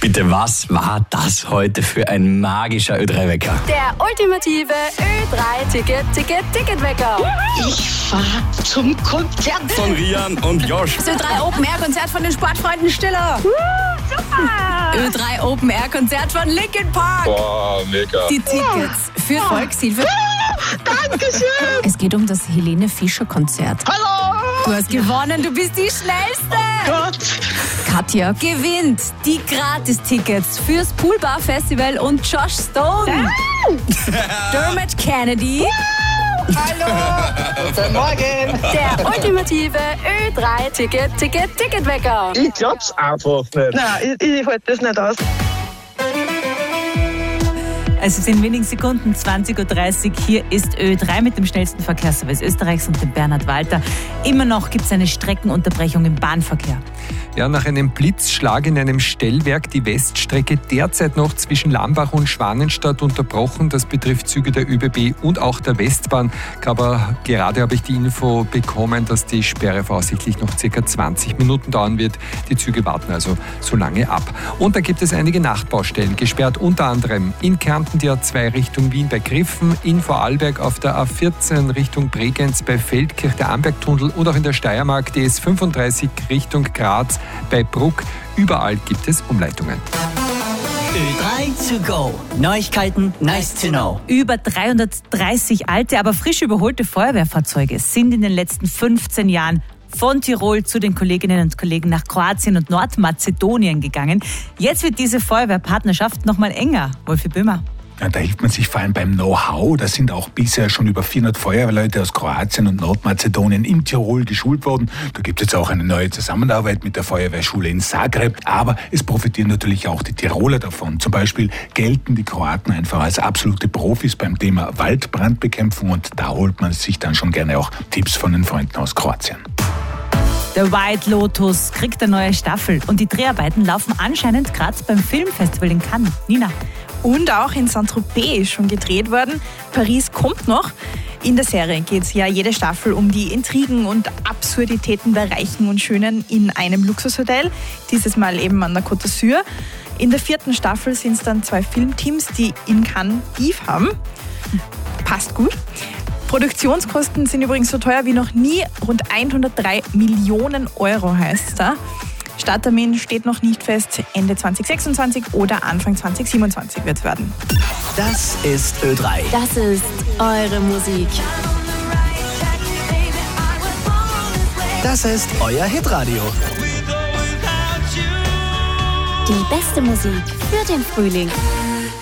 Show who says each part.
Speaker 1: Bitte, was war das heute für ein magischer Ö3-Wecker?
Speaker 2: Der ultimative Ö3-Ticket-Ticket-Ticket-Wecker.
Speaker 3: Ich fahr zum Konzert.
Speaker 1: Von Rian und Josh.
Speaker 2: Das Ö3 Open Air Konzert von den Sportfreunden Stiller. Super. Ö3 Open Air Konzert von Linkin Park.
Speaker 4: Boah, mega.
Speaker 2: Die Tickets für Volkshilfe.
Speaker 3: Dankeschön.
Speaker 2: Es geht um das Helene Fischer Konzert.
Speaker 3: Hallo.
Speaker 2: Du hast gewonnen, du bist die Schnellste.
Speaker 3: Gott.
Speaker 2: Katja gewinnt die Gratis-Tickets fürs Poolbar Festival und Josh Stone. Dermot Kennedy.
Speaker 3: Hallo. Guten Morgen.
Speaker 2: Der ultimative Ö3-Ticket-Ticket-Ticket-Wecker.
Speaker 3: Ich glaub's einfach nicht. Nein, ich halte das nicht aus.
Speaker 5: Also es sind wenigen Sekunden, 20.30 Uhr. Hier ist Ö3 mit dem schnellsten Verkehrsservice Österreichs und dem Bernhard Walter. Immer noch gibt es eine Streckenunterbrechung im Bahnverkehr.
Speaker 6: Ja, nach einem Blitzschlag in einem Stellwerk die Weststrecke derzeit noch zwischen Lambach und Schwanenstadt unterbrochen. Das betrifft Züge der ÖBB und auch der Westbahn. Aber gerade habe ich die Info bekommen, dass die Sperre voraussichtlich noch ca. 20 Minuten dauern wird. Die Züge warten also so lange ab. Und da gibt es einige Nachtbaustellen, gesperrt unter anderem in Kärnten die A2 Richtung Wien bei Griffen, in Vorarlberg auf der A14 Richtung Bregenz bei Feldkirch der Ambergtunnel und auch in der Steiermark die S35 Richtung Graz bei Bruck. Überall gibt es Umleitungen.
Speaker 7: Ö3 to go. Neuigkeiten, nice to know.
Speaker 5: Über 330 alte, aber frisch überholte Feuerwehrfahrzeuge sind in den letzten 15 Jahren von Tirol zu den Kolleginnen und Kollegen nach Kroatien und Nordmazedonien gegangen. Jetzt wird diese Feuerwehrpartnerschaft noch mal enger. Wolfi Böhmer.
Speaker 8: Ja, da hilft man sich vor allem beim Know-how. Da sind auch bisher schon über 400 Feuerwehrleute aus Kroatien und Nordmazedonien in Tirol geschult worden. Da gibt es jetzt auch eine neue Zusammenarbeit mit der Feuerwehrschule in Zagreb. Aber es profitieren natürlich auch die Tiroler davon. Zum Beispiel gelten die Kroaten einfach als absolute Profis beim Thema Waldbrandbekämpfung. Und da holt man sich dann schon gerne auch Tipps von den Freunden aus Kroatien.
Speaker 5: Der White Lotus kriegt eine neue Staffel und die Dreharbeiten laufen anscheinend gerade beim Filmfestival in Cannes. Nina.
Speaker 9: Und auch in Saint-Tropez ist schon gedreht worden. Paris kommt noch. In der Serie geht es ja jede Staffel um die Intrigen und Absurditäten der Reichen und Schönen in einem Luxushotel. Dieses Mal eben an der Côte d'Azur. In der 4. Staffel sind es dann 2 Filmteams, die in Cannes Beef haben. Passt gut. Produktionskosten sind übrigens so teuer wie noch nie. Rund 103 Millionen Euro heißt es da. Starttermin steht noch nicht fest. Ende 2026 oder Anfang 2027 wird es werden.
Speaker 7: Das ist Ö3.
Speaker 2: Das ist eure Musik.
Speaker 7: Das ist euer Hitradio.
Speaker 2: Die beste Musik für den Frühling.